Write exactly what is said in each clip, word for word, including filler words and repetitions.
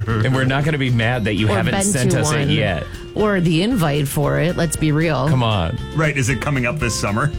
And we're not going to be mad that you Or haven't been sent to us one. it yet. Or the invite for it. Let's be real. Come on. Right, is it coming up this summer?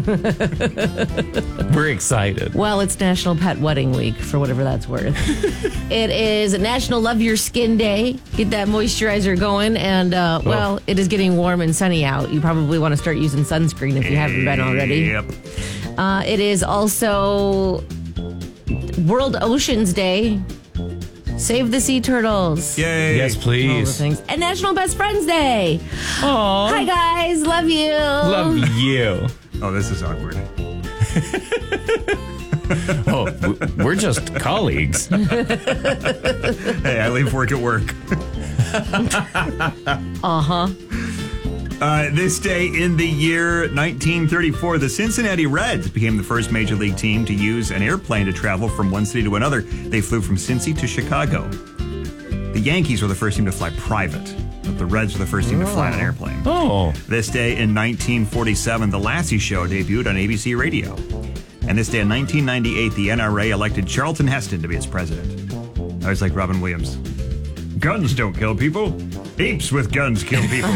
We're excited. Well, it's National Pet Wedding Week, for whatever that's worth. It is National Love Your Skin Day. Get that moisturizer going. And, uh, well, it is getting warm and sunny out. You probably want to start using sunscreen if you haven't been already. Yep. Uh, it is also World Oceans Day. Save the sea turtles. Yay. Yes, All the please. things. And National Best Friends Day. Aww. Hi, guys. Love you. Love you. Oh, this is awkward. Oh, w- we're just colleagues. Hey, I leave work at work. Uh-huh. Uh, this day in the year nineteen thirty-four, the Cincinnati Reds became the first major league team to use an airplane to travel from one city to another. They flew from Cincy to Chicago. The Yankees were the first team to fly private, but the Reds were the first team to fly on an airplane. Oh. This day in nineteen forty-seven, The Lassie Show debuted on A B C Radio. And this day in nineteen ninety-eight, the N R A elected Charlton Heston to be its president. I was like Robin Williams. Guns don't kill people. Apes with guns kill people.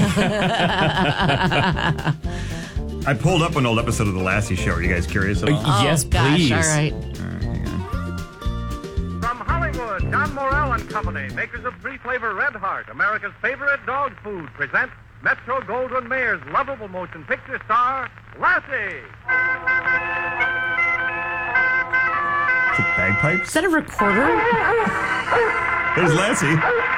I pulled up an old episode of The Lassie Show. Are you guys curious at all? Uh, yes, oh, gosh, please. All right. From Hollywood, John Morrell and Company, makers of Three Flavor Red Heart, America's favorite dog food, present Metro Goldwyn Mayer's lovable motion picture star, Lassie. Is it bagpipes? Is that a recorder? There's Lassie.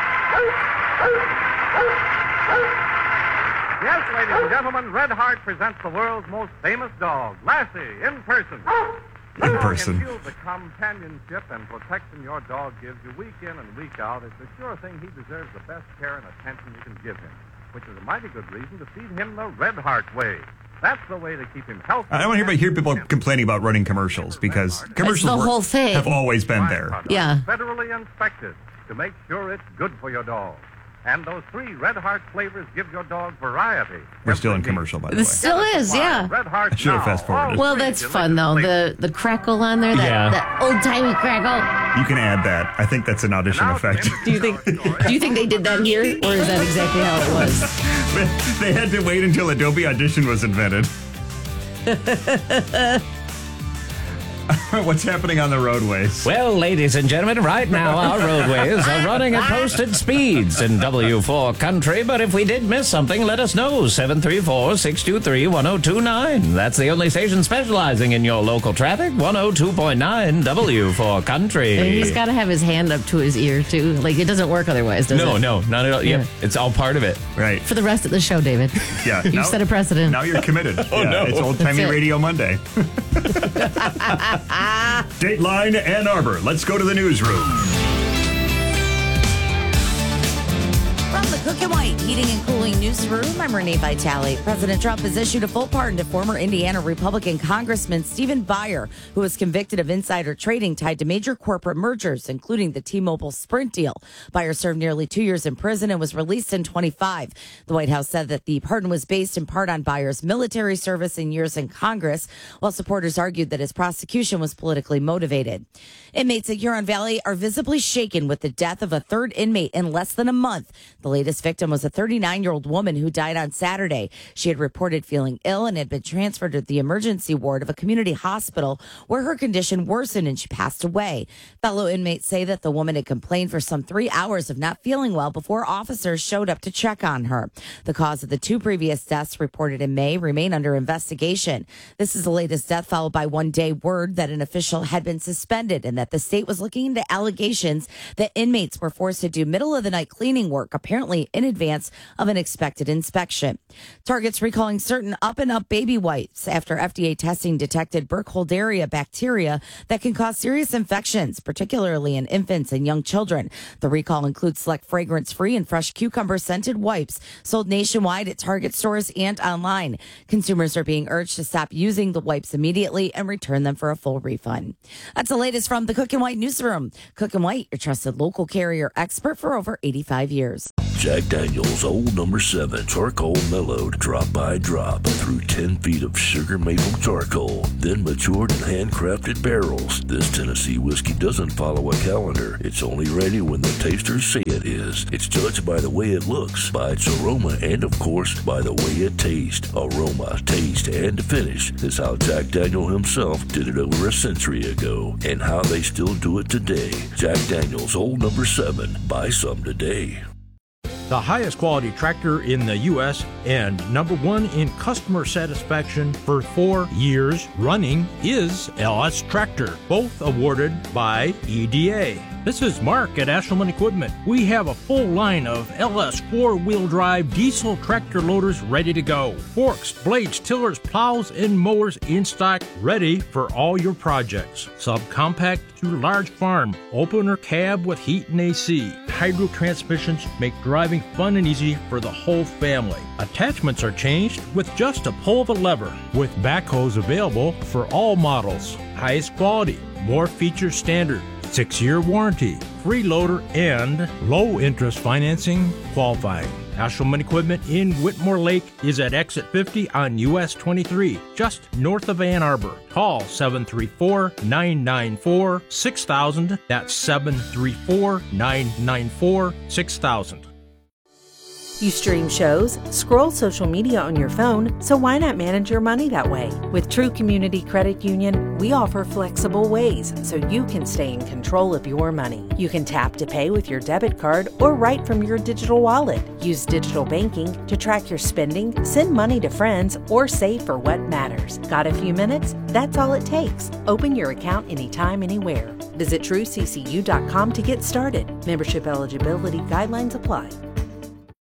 Yes, ladies and gentlemen, Red Heart presents the world's most famous dog, Lassie, in person. In person. Feel the companionship and protection your dog gives you week in and week out. It's a sure thing he deserves the best care and attention you can give him, which is a mighty good reason to feed him the Red Heart way. That's the way to keep him healthy. I don't want to hear, hear people complaining about running commercials because commercials the were- whole thing. have always been there. Yeah. Federally inspected to make sure it's good for your dog. And those three Red Heart flavors give your dog variety. We're still in Every commercial, by the This way. still is, yeah. Red Heart I should have now. fast-forwarded. Well, that's fun, though. The the crackle on there, that, Yeah. that old-timey crackle. You can add that. I think that's an audition Now effect. Do you think Do you think they did that here, or is that exactly how it was? They had to wait until Adobe Audition was invented. What's happening on the roadways? Well, ladies and gentlemen, right now our roadways are running at posted speeds in W four Country, but if we did miss something, let us know. seven three four, six two three, one oh two nine. That's the only station specializing in your local traffic, one oh two point nine W four Country. And he's got to have his hand up to his ear, too. Like, it doesn't work otherwise, does No, it? no, not at all. Yep, Yeah. it's all part of it. Right. For the rest of the show, David. Yeah. You now- set a precedent. Now you're committed. Oh, yeah, no. It's old-timey That's it. radio Monday. Dateline Ann Arbor. Let's go to the newsroom. From the Cook and White Heating and Cooling Newsroom, I'm Renee Vitale. President Trump has issued a full pardon to former Indiana Republican Congressman Stephen Buyer, who was convicted of insider trading tied to major corporate mergers, including the T-Mobile Sprint deal. Buyer served nearly two years in prison and was released in twenty-five. The White House said that the pardon was based in part on Buyer's military service and years in Congress, while supporters argued that his prosecution was politically motivated. Inmates at Huron Valley are visibly shaken with the death of a third inmate in less than a month. The latest victim was a thirty-nine-year-old woman who died on Saturday. She had reported feeling ill and had been transferred to the emergency ward of a community hospital where her condition worsened and she passed away. Fellow inmates say that the woman had complained for some three hours of not feeling well before officers showed up to check on her. The cause of the two previous deaths reported in May remain under investigation. This is the latest death followed by one day word that an official had been suspended and that the state was looking into allegations that inmates were forced to do middle of the night cleaning work, apparently in advance of an expected inspection. Target's recalling certain Up and Up baby wipes after F D A testing detected Burkholderia bacteria that can cause serious infections, particularly in infants and young children. The recall includes select fragrance-free and fresh cucumber-scented wipes sold nationwide at Target stores and online. Consumers are being urged to stop using the wipes immediately and return them for a full refund. That's the latest from the Cook and White Newsroom. Cook and White, your trusted local carrier expert for over eighty-five years. Jack Daniel's Old Number seven Charcoal Mellowed drop by drop through ten feet of sugar maple charcoal, then matured in handcrafted barrels. This Tennessee whiskey doesn't follow a calendar. It's only ready when the tasters say it is. It's judged by the way it looks, by its aroma, and of course, by the way it tastes. Aroma, taste, and finish is how Jack Daniel himself did it over a century ago, and how they still do it today. Jack Daniel's Old Number seven. Buy some today. The highest quality tractor in the U S and number one in customer satisfaction for four years running is L S Tractor, both awarded by E D A. This is Mark at Ashelman Equipment. We have a full line of L S four-wheel drive diesel tractor loaders ready to go. Forks, blades, tillers, plows, and mowers in stock, ready for all your projects. Subcompact to large farm, opener cab with heat and A C. Hydro transmissions make driving fun and easy for the whole family. Attachments are changed with just a pull of a lever, with backhoes available for all models. Highest quality, more features standard. Six-year warranty, free loader, and low-interest financing qualifying. Ashelman Equipment in Whitmore Lake is at exit fifty on U S twenty-three, just north of Ann Arbor. Call seven three four, nine nine four, six thousand. That's seven three four, nine nine four, six thousand. You stream shows, scroll social media on your phone, so why not manage your money that way? With True Community Credit Union, we offer flexible ways so you can stay in control of your money. You can tap to pay with your debit card or right from your digital wallet. Use digital banking to track your spending, send money to friends, or save for what matters. Got a few minutes? That's all it takes. Open your account anytime, anywhere. Visit true c c u dot com to get started. Membership eligibility guidelines apply.